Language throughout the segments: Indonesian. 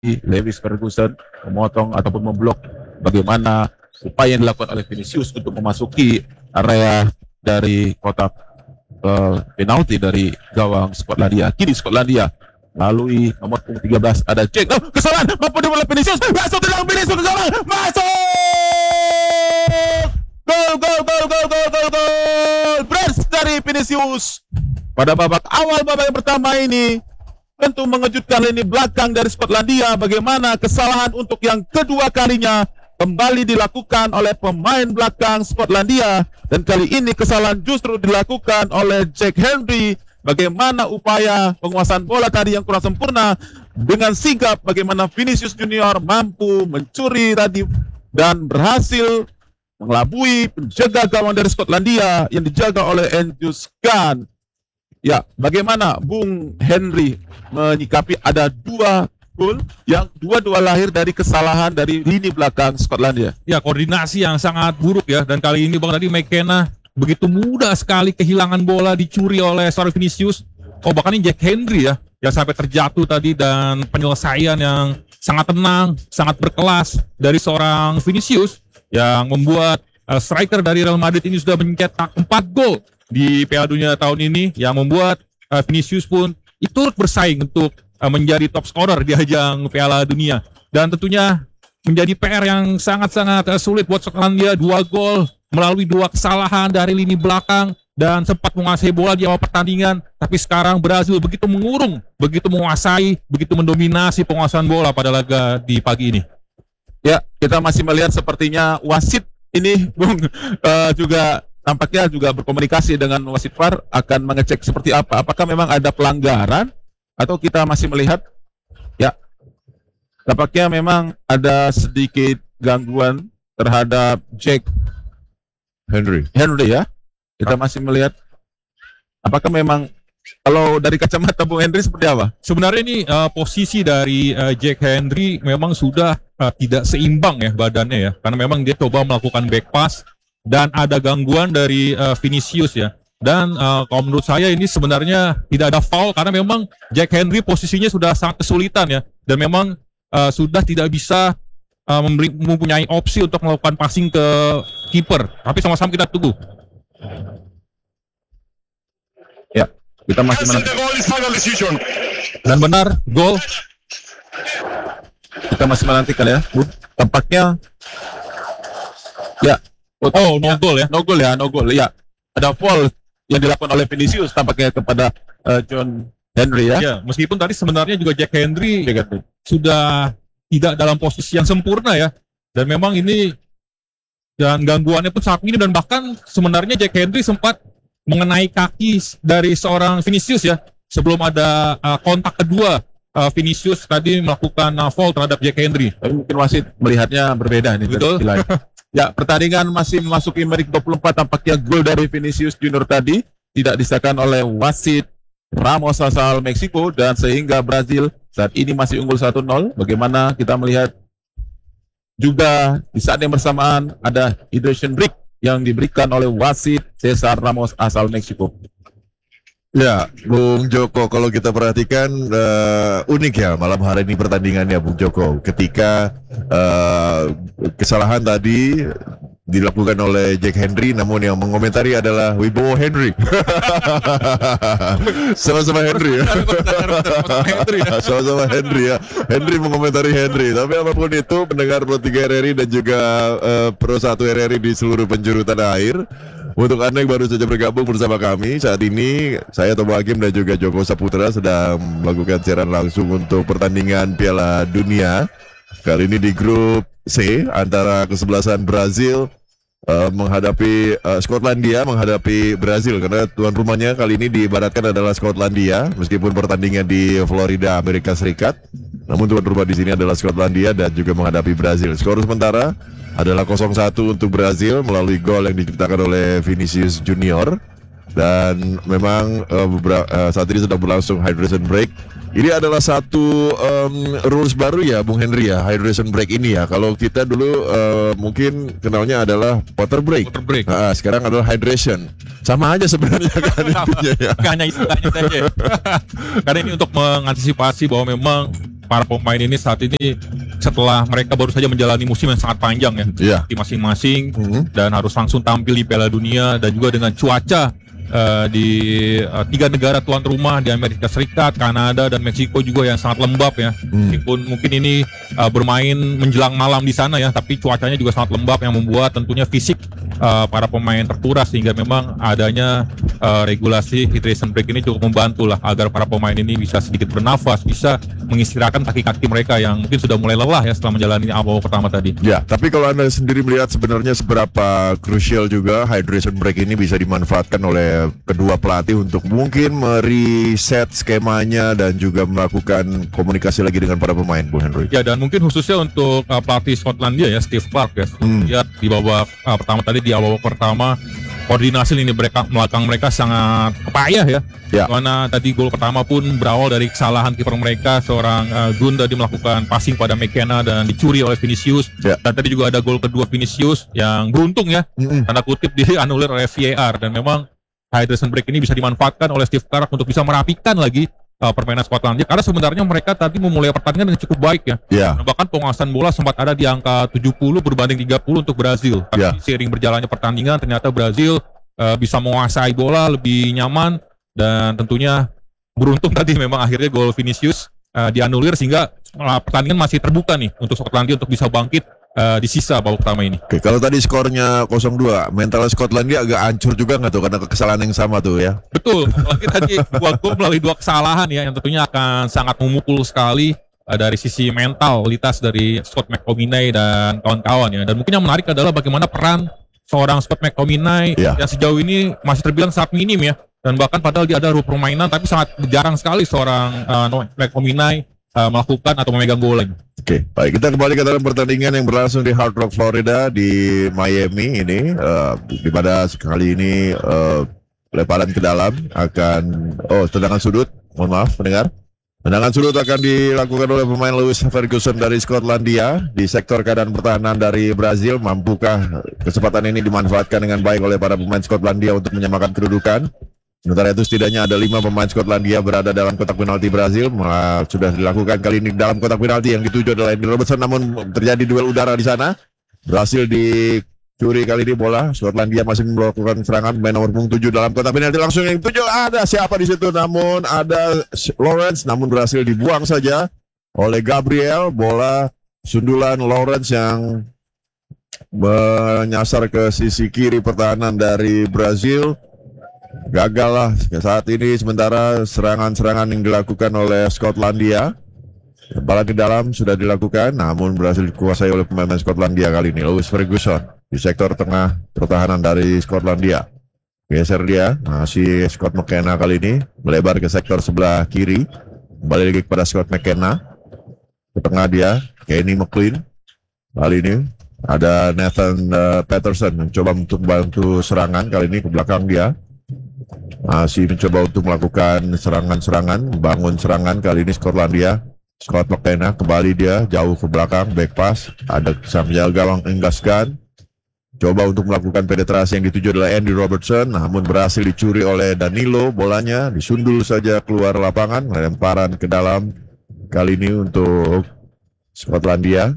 Lewis Ferguson memotong ataupun memblok bagaimana upaya yang dilakukan oleh Vinicius untuk memasuki area dari kotak penalti dari gawang Skotlandia. Kini Skotlandia melalui nomor 13 ada Jack. Oh, kesalahan mampu oleh Vinicius. Masuk ke dalam Vinicius ke gawang. Masuk! Gol! Brace dari Vinicius. Pada babak awal babak yang pertama ini tentu mengejutkan lini belakang dari Skotlandia. Bagaimana kesalahan untuk yang kedua kalinya kembali dilakukan oleh pemain belakang Skotlandia, dan kali ini kesalahan justru dilakukan oleh Jack Hendry. Bagaimana upaya penguasaan bola tadi yang kurang sempurna, dengan sigap bagaimana Vinicius Junior mampu mencuri tadi dan berhasil mengelabui penjaga gawang dari Skotlandia yang dijaga oleh Andrews Gunn. Ya, bagaimana Bung Henry menyikapi ada dua gol yang dua-dua lahir dari kesalahan dari lini belakang Skotlandia? Ya, koordinasi yang sangat buruk ya. Dan kali ini Bang tadi McKenna begitu mudah sekali kehilangan bola, dicuri oleh seorang Vinicius. Oh, bahkan ini Jack Hendry ya, yang sampai terjatuh tadi, dan penyelesaian yang sangat tenang, sangat berkelas dari seorang Vinicius yang membuat striker dari Real Madrid ini sudah mencetak 4 gol di Piala Dunia tahun ini, yang membuat Vinicius pun turut bersaing untuk menjadi top scorer di ajang Piala Dunia. Dan tentunya menjadi PR yang sangat-sangat sulit buat Skotlandia. 2 gol melalui 2 kesalahan dari lini belakang, dan sempat menguasai bola di awal pertandingan, tapi sekarang Brazil begitu mengurung, begitu menguasai, begitu mendominasi penguasaan bola pada laga di pagi ini. Ya, kita masih melihat sepertinya wasit ini Bung juga tampaknya juga berkomunikasi dengan wasit VAR, akan mengecek seperti apa. Apakah memang ada pelanggaran atau kita masih melihat ya tampaknya memang ada sedikit gangguan terhadap Jack Henry ya. Kita masih melihat apakah memang, kalau dari kacamata Bung Henry seperti apa? Sebenarnya ini posisi dari Jack Hendry memang sudah tidak seimbang ya badannya ya, karena memang dia coba melakukan back pass dan ada gangguan dari Vinicius ya. Dan kalau menurut saya ini sebenarnya tidak ada foul, karena memang Jack Hendry posisinya sudah sangat kesulitan ya, dan memang sudah tidak bisa mempunyai opsi untuk melakukan passing ke kiper. Tapi sama-sama kita tunggu. Ya, kita masih menanti. Dan benar, gol. Kita masih menantikan ya. Tampaknya ya. Oh, no goal ya. No goal ya. Ada foul yang dilakukan oleh Vinicius tampaknya kepada John Henry ya. Ya, meskipun tadi sebenarnya juga Jack Hendry sudah tidak dalam posisi yang sempurna ya. Dan memang ini, dan gangguannya pun sangat minim, dan bahkan sebenarnya Jack Hendry sempat mengenai kaki dari seorang Vinicius ya, sebelum ada kontak kedua. Vinicius tadi melakukan foul terhadap Jack Hendry. Tapi mungkin wasit melihatnya berbeda nih. Betul. Ya, pertandingan masih memasuki menit 24, tampaknya gol dari Vinicius Junior tadi tidak disahkan oleh wasit Ramos asal Meksiko, dan sehingga Brazil saat ini masih unggul 1-0. Bagaimana kita melihat juga di saat yang bersamaan ada hydration break yang diberikan oleh wasit Cesar Ramos asal Meksiko. Ya, Bung Joko, kalau kita perhatikan unik ya malam hari ini pertandingannya, Bung Joko. Ketika kesalahan tadi dilakukan oleh Jack Hendry, namun yang mengomentari adalah Wibowo Henry. Sama-sama Henry ya. Sama-sama Henry ya. Henry mengomentari Henry. Tapi apapun itu, pendengar Pro 3 RRI dan juga Pro 1 RRI di seluruh penjuru tanah air, untuk Anda yang baru saja bergabung bersama kami, saat ini saya Tomo Hakim dan juga Joko Saputra sedang melakukan siaran langsung untuk pertandingan Piala Dunia. Kali ini di grup C antara kesebelasan Brazil menghadapi Skotlandia menghadapi Brazil, karena tuan rumahnya kali ini diibaratkan adalah Skotlandia meskipun pertandingan di Florida, Amerika Serikat. Namun tuan rumah di sini adalah Skotlandia dan juga menghadapi Brazil. Skor sementara adalah 0-1 untuk Brazil melalui gol yang diciptakan oleh Vinicius Junior. Dan memang saat ini sedang berlangsung hydration break. Ini adalah satu rules baru ya, Bung Henry ya, hydration break ini ya. Kalau kita dulu mungkin kenalnya adalah water break. Sekarang adalah hydration. Sama aja sebenarnya kan intinya ya. Hanya istilahnya saja. Karena ini untuk mengantisipasi bahwa memang para pemain ini saat ini setelah mereka baru saja menjalani musim yang sangat panjang ya Iya. di masing-masing dan harus langsung tampil di Piala Dunia dan juga dengan cuaca di 3 negara tuan rumah di Amerika Serikat, Kanada dan Meksiko juga yang sangat lembab ya. Meskipun mungkin ini bermain menjelang malam di sana ya, tapi cuacanya juga sangat lembab yang membuat tentunya fisik para pemain terkuras sehingga memang adanya regulasi hydration break ini cukup membantu lah agar para pemain ini bisa sedikit bernafas, bisa mengistirahatkan kaki-kaki mereka yang mungkin sudah mulai lelah ya setelah menjalani awal pertama tadi. Ya, tapi kalau Anda sendiri melihat sebenarnya seberapa krusial juga hydration break ini bisa dimanfaatkan oleh kedua pelatih untuk mungkin mereset skemanya dan juga melakukan komunikasi lagi dengan para pemain, Bu Henry. Ya, dan mungkin khususnya untuk pelatih Skotlandia ya, Steve Clarke ya. Lihat di babak pertama tadi, di awal pertama koordinasi lini belakang mereka sangat kepayah ya. Ya. Mana tadi gol pertama pun berawal dari kesalahan kiper mereka, seorang Gun tadi melakukan passing pada McKenna dan dicuri oleh Vinicius. Ya. Dan tadi juga ada gol kedua Vinicius yang beruntung ya, tanda kutip dianulir oleh VAR, dan memang hydration break ini bisa dimanfaatkan oleh Steve Clarke untuk bisa merapikan lagi permainan Skotlandia, karena sebenarnya mereka tadi memulai pertandingan dengan cukup baik ya. Ya. Bahkan penguasaan bola sempat ada di angka 70 berbanding 30 untuk Brazil. Tapi Ya. seiring berjalannya pertandingan ternyata Brazil bisa menguasai bola lebih nyaman, dan tentunya beruntung tadi memang akhirnya gol Vinicius dianulir sehingga pertandingan masih terbuka nih untuk Skotlandia untuk bisa bangkit di sisa babak pertama ini. Oke, kalau tadi skornya 0-2, mental Skotlandia agak hancur juga nggak tuh karena kesalahan yang sama tuh ya? Betul, apalagi tadi 2 gol melalui 2 kesalahan ya yang tentunya akan sangat memukul sekali dari sisi mentalitas dari Scott McTominay dan kawan-kawan ya. Dan mungkin yang menarik adalah bagaimana peran seorang Scott McTominay yang sejauh ini masih terbilang sangat minim ya. Dan bahkan padahal dia ada ruang permainan, tapi sangat jarang sekali seorang McTominay melakukan atau memegang bola. Oke, baik, kita kembali ke dalam pertandingan yang berlangsung di Hard Rock, Florida di Miami ini, di mana sekali ini lemparan ke dalam akan tendangan sudut, mohon maaf pendengar. Tendangan sudut akan dilakukan oleh pemain Lewis Ferguson dari Skotlandia di sektor kanan pertahanan dari Brazil. Mampukah kesempatan ini dimanfaatkan dengan baik oleh para pemain Skotlandia untuk menyamakan kedudukan? Sementara itu setidaknya ada 5 pemain Skotlandia berada dalam kotak penalti Brazil. Sudah dilakukan kali ini dalam kotak penalti yang dituju adalah Andy Robertson, namun terjadi duel udara di sana. Berhasil dicuri kali ini bola. Skotlandia masih melakukan serangan. Pemain nomor 7 dalam kotak penalti langsung yang dituju. Ada siapa di situ? Namun ada Lawrence, namun berhasil dibuang saja oleh Gabriel. Bola sundulan Lawrence yang menyasar ke sisi kiri pertahanan dari Brazil. Gagal lah saat ini. Sementara serangan-serangan yang dilakukan oleh Skotlandia, lemparan ke dalam sudah dilakukan, namun berhasil dikuasai oleh pemain Skotlandia kali ini. Lewis Ferguson di sektor tengah pertahanan dari Skotlandia, geser dia, masih Scott McKenna kali ini melebar ke sektor sebelah kiri, kembali lagi kepada Scott McKenna ke tengah dia, Kenny McLean. Kali ini ada Nathan Patterson mencoba untuk bantu serangan, kali ini ke belakang dia. Masih mencoba untuk melakukan serangan-serangan, membangun serangan kali ini Skotlandia. Scott McKenna kembali dia jauh ke belakang, back pass. Ada Samuel gawang enggaskan. Coba untuk melakukan penetrasi yang dituju adalah Andy Robertson, namun berhasil dicuri oleh Danilo. Bolanya disundul saja keluar lapangan, lemparan ke dalam kali ini untuk Skotlandia.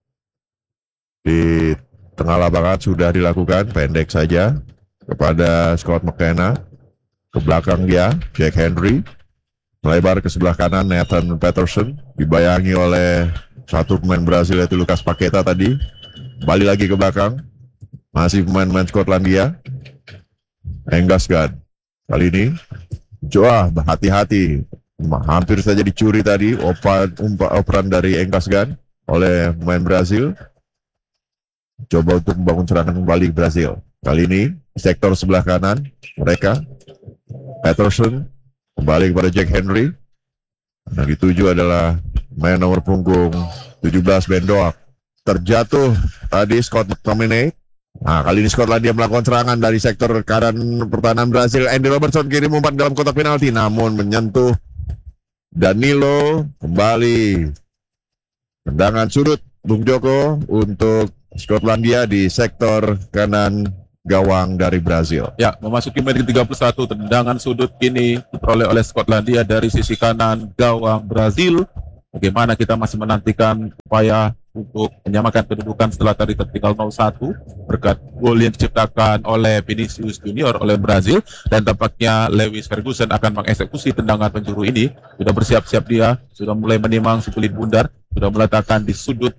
Di tengah lapangan sudah dilakukan, pendek saja kepada Scott McKenna. Ke belakang dia, Jack Henry. Melebar ke sebelah kanan, Nathan Patterson. Dibayangi oleh satu pemain Brazil yaitu Lucas Paqueta tadi. Kembali lagi ke belakang. Masih pemain-pemain Skotlandia. Enggaskan. Kali ini, hati-hati. Hampir saja dicuri tadi. Operan dari Enggaskan oleh pemain Brazil. Coba untuk membangun serangan kembali Brazil. Kali ini, sektor sebelah kanan mereka. Patterson kembali kepada Jack Henry. Yang dituju adalah main nomor punggung 17 Ben Doak. Terjatuh tadi Scott McTominay. Nah, kali ini Skotlandia melakukan serangan dari sektor kanan pertahanan Brazil. Andy Robertson kirim umpan dalam kotak penalti, namun menyentuh Danilo. Kembali tendangan sudut Bung Joko untuk Skotlandia di sektor kanan gawang dari Brazil. Ya, memasuki menit ke-31, tendangan sudut kini diperoleh oleh Skotlandia dari sisi kanan gawang Brazil. Bagaimana kita masih menantikan upaya untuk menyamakan kedudukan setelah tadi tertinggal 0-1 berkat gol yang diciptakan oleh Vinicius Junior oleh Brazil, dan tampaknya Lewis Ferguson akan mengeksekusi tendangan penjuru ini. Sudah bersiap-siap dia, sudah mulai menimang si kulit bundar, sudah meletakkan di sudut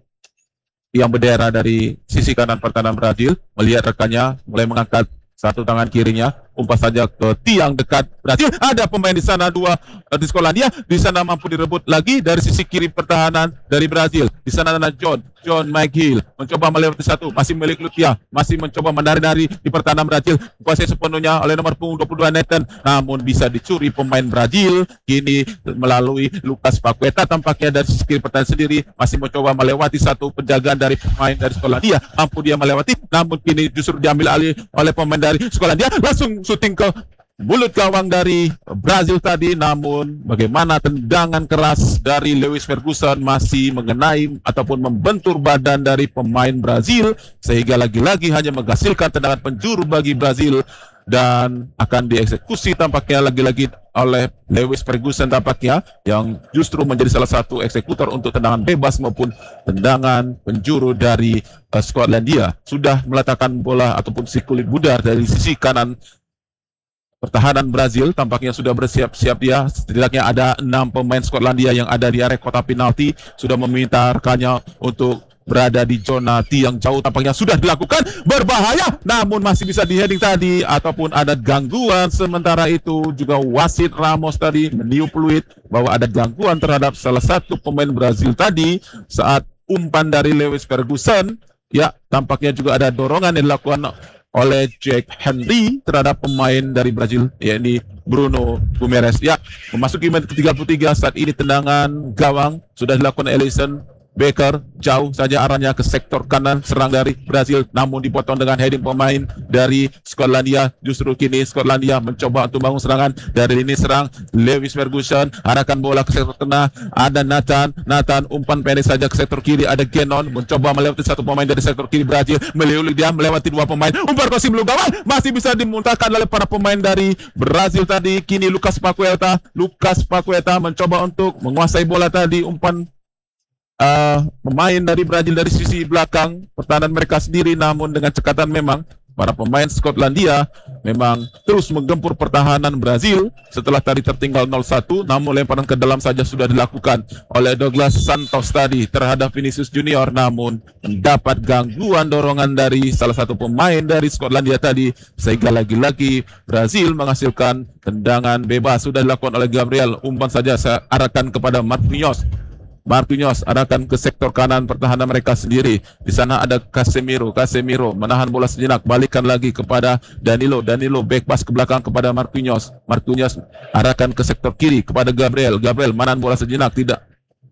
yang bendera dari sisi kanan pertahanan Brazil, melihat rekannya mulai mengangkat satu tangan kirinya, umpas saja ke tiang dekat Brazil. Ada pemain di sana dua di Skotlandia, di sana mampu direbut lagi dari sisi kiri pertahanan dari Brazil. Di sana ada John McGill mencoba melewati satu, masih milik Lutia, masih mencoba menari-nari di pertahanan Brazil, kuasai sepenuhnya oleh nomor punggung 22 Nathan, namun bisa dicuri pemain Brazil. Kini melalui Lucas Paqueta, tampaknya dari sisi kiri pertahanan sendiri masih mencoba melewati satu penjagaan dari pemain dari Skotlandia, mampu dia melewati, namun kini justru diambil alih oleh pemain dari Skotlandia, langsung syuting ke mulut gawang dari Brazil tadi, namun bagaimana tendangan keras dari Lewis Ferguson masih mengenai ataupun membentur badan dari pemain Brazil, sehingga lagi-lagi hanya menghasilkan tendangan penjuru bagi Brazil, dan akan dieksekusi tampaknya lagi-lagi oleh Lewis Ferguson tampaknya, yang justru menjadi salah satu eksekutor untuk tendangan bebas maupun tendangan penjuru dari Skotlandia. Sudah meletakkan bola ataupun si kulit bundar dari sisi kanan pertahanan Brazil, tampaknya sudah bersiap-siap dia. Setidaknya ada 6 pemain Skotlandia yang ada di area kotak penalti, sudah meminta rekannya untuk berada di zona tiang jauh. Tampaknya sudah dilakukan, berbahaya, namun masih bisa di-heading tadi, ataupun ada gangguan. Sementara itu juga wasit Ramos tadi meniup peluit bahwa ada gangguan terhadap salah satu pemain Brazil tadi saat umpan dari Lewis Ferguson. Ya, tampaknya juga ada dorongan yang dilakukan oleh Jack Henry terhadap pemain dari Brazil, yakni Bruno Guimaraes. Ya, memasuki menit ke-33 saat ini tendangan gawang sudah dilakukan Alisson Becker, jauh saja arahnya ke sektor kanan serang dari Brazil, namun dipotong dengan heading pemain dari Skotlandia. Justru kini Skotlandia mencoba untuk bangun serangan dari lini serang. Lewis Ferguson arahkan bola ke sektor tengah, ada Nathan umpan pendek saja ke sektor kiri, ada Genon mencoba melewati satu pemain dari sektor kiri Brazil, melewati dua pemain, umpan crossing belum gawang, masih bisa dimuntahkan oleh para pemain dari Brazil tadi. Kini Lucas Paqueta mencoba untuk menguasai bola tadi, umpan pemain dari Brazil dari sisi belakang pertahanan mereka sendiri, namun dengan cekatan memang para pemain Skotlandia memang terus menggempur pertahanan Brazil setelah tadi tertinggal 0-1, namun lemparan ke dalam saja sudah dilakukan oleh Douglas Santos tadi terhadap Vinicius Junior, namun mendapat gangguan dorongan dari salah satu pemain dari Skotlandia tadi, sehingga lagi-lagi Brazil menghasilkan tendangan bebas. Sudah dilakukan oleh Gabriel, umpan saja saya arahkan kepada Marquinhos arahkan ke sektor kanan pertahanan mereka sendiri. Di sana ada Casemiro menahan bola sejenak, balikan lagi kepada Danilo back pass ke belakang kepada Marquinhos arahkan ke sektor kiri kepada Gabriel menahan bola sejenak, tidak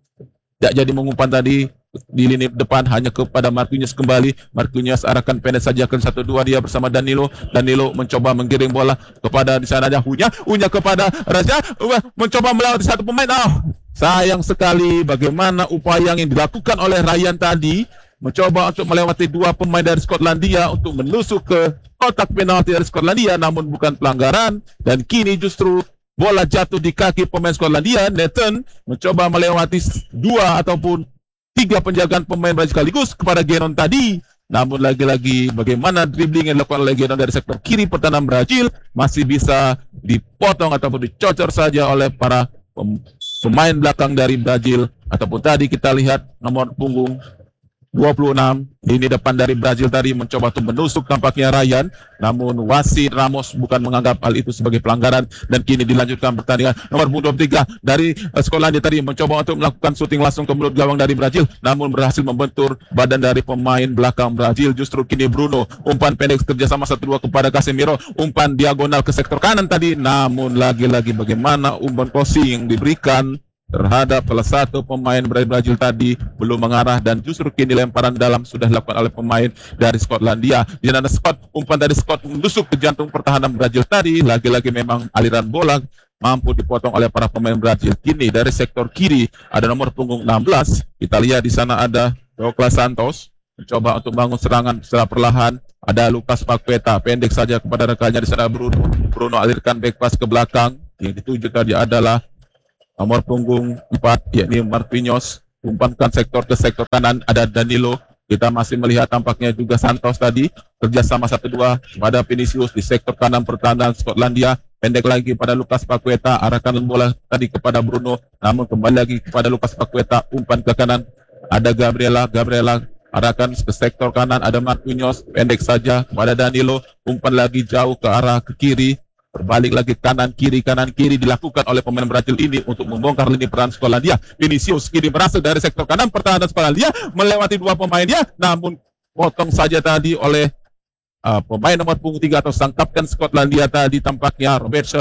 jadi mengumpan tadi di lini depan, hanya kepada Marquinhos kembali. Marquinhos arahkan pendek saja ke 1-2 dia bersama Danilo mencoba menggiring bola kepada di sana ada Unya kepada Raja, mencoba melewati satu pemain. Sayang sekali bagaimana upaya yang dilakukan oleh Ryan tadi, mencoba untuk melewati dua pemain dari Skotlandia untuk menusuk ke kotak penalti dari Skotlandia, namun bukan pelanggaran, dan kini justru bola jatuh di kaki pemain Skotlandia. Nathan mencoba melewati dua ataupun tiga penjagaan pemain Brazil sekaligus kepada Genon tadi, namun lagi-lagi bagaimana dribbling yang dilakukan oleh Genon dari sektor kiri pertahanan Brazil masih bisa dipotong ataupun dicocor saja oleh para pemain belakang dari Brazil. Ataupun tadi kita lihat nomor punggung 26 lini depan dari Brazil tadi mencoba untuk menusuk tampaknya Ryan, namun wasit Ramos bukan menganggap hal itu sebagai pelanggaran, dan kini dilanjutkan pertandingan. Nomor punggung 23 dari Skotlandia tadi mencoba untuk melakukan syuting langsung ke mulut gawang dari Brazil, namun berhasil membentur badan dari pemain belakang Brazil. Justru kini Bruno umpan pendek kerjasama 1-2 kepada Casemiro, umpan diagonal ke sektor kanan tadi, namun lagi-lagi bagaimana umpan crossing yang diberikan terhadap salah satu pemain Brazil tadi belum mengarah, dan justru kini lemparan dalam sudah dilakukan oleh pemain dari Skotlandia. Di mana umpan dari Scott menusuk ke jantung pertahanan Brazil tadi, lagi-lagi memang aliran bola mampu dipotong oleh para pemain Brazil. Kini dari sektor kiri ada nomor punggung 16, kita lihat di sana ada Douglas Santos mencoba untuk bangun serangan secara perlahan. Ada Lucas Paqueta pendek saja kepada rekannya. Di sana Bruno alirkan back pass ke belakang, yang dituju tadi adalah nomor punggung 4 yakni Marquinhos, umpankan sektor ke sektor kanan ada Danilo. Kita masih melihat tampaknya juga Santos tadi kerjasama 1-2 pada Vinicius di sektor kanan pertahanan Skotlandia, pendek lagi pada Lucas Paqueta, arahkan bola tadi kepada Bruno, namun kembali lagi kepada Lucas Paqueta, umpan ke kanan ada Gabriela arahkan ke sektor kanan ada Marquinhos, pendek saja kepada Danilo, umpan lagi jauh ke arah ke kiri, berbalik lagi kanan kiri dilakukan oleh pemain Brazil ini untuk membongkar lini peran Skotlandia. Vinicius kini berasal dari sektor kanan pertahanan Skotlandia melewati dua pemainnya, namun potong saja tadi oleh pemain nomor punggung 3 atau sang kapten Skotlandia tadi tampaknya Robertson